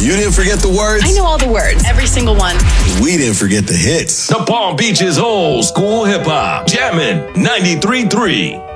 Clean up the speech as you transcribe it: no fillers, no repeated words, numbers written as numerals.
You didn't forget the words? I know all the words. Every single one. We didn't forget the hits. The Palm Beaches Old School Hip Hop. Jammin' 93.3.